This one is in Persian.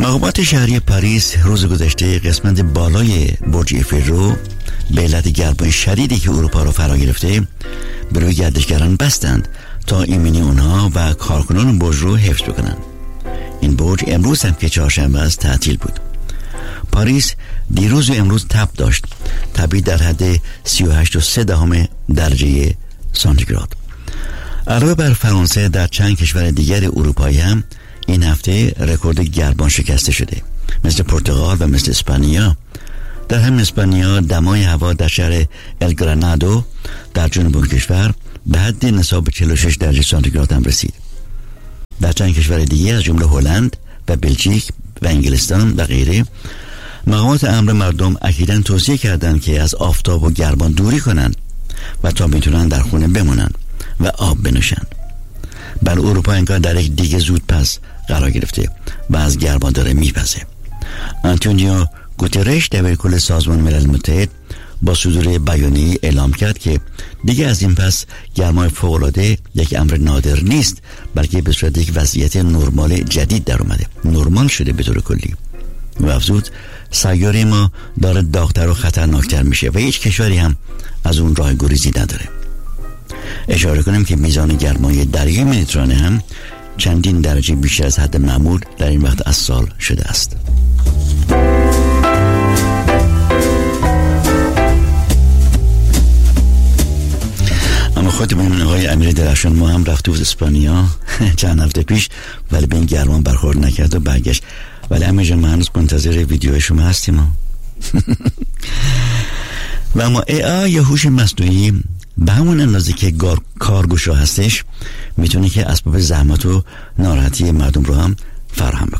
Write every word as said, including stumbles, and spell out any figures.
مقامات شهری پاریس روز گذشته قسمت بالای برج ایفل رو به علت گرمای شدیدی که اروپا رو فرا گرفته به روی گردشگران بستند تا ایمنی اونها و کارکنان برج رو حفظ بکنن. این برج امروز هم که چهارشنبه است تعطیل بود. پاریس دیروز و امروز تب داشت، تبی در حد سی و هشت و سه دهم درجه سانتیگراد. علاوه بر فرانسه در چند کشور دیگر اروپایی هم این هفته رکورد گرما شکسته شده، مثل پرتغال و مثل اسپانیا. در همین اسپانیا دمای هوا در شهر الگرانادو در جنوب کشور به حد نصاب چهل و شش درجه سانتیگراد هم رسید. در چند کشور دیگه از جمله هلند و بلژیک و انگلستان و غیره مقامات امر مردم اکیداً توصیه کردند که از آفتاب و گرما دوری کنند و تا میتونن در خونه بمونن و آب بنوشن. بر اروپا انگار در یک دیگه زود پس قرار گرفته و از گرما داره میپزه. آنتونیو گوترش دبیرکل سازمان ملل متحد با صدور بیانیه‌ای اعلام کرد که دیگه از این پس گرمای فوق‌العاده یک امر نادر نیست، بلکه به صورت یک وضعیت نرمال جدید در اومده، نرمال شده به طور کلی. و افزود سیاره ما داره داغ‌تر و خطرناکتر میشه و هیچ کشوری هم از اون راه گریزی نداره. اشاره کنیم که میزان گرمای دریای مدیترانه هم چندین درجه بیشتر از حد معمول در این وقت از سال شده است. اما خود من آقای امیر درخشان ما هم رفته بود اسپانیا چند هفته پیش، ولی به این گرما برخورد نکرد و برگشت. ولی امیر جان ما هنوز منتظر ویدیو شما هستیم. و اما ای آی یا هوش مصنوعی به همون اندازه که کارگوشا هستش میتونه که اسباب زحمت و ناراحتی مردم رو هم فراهم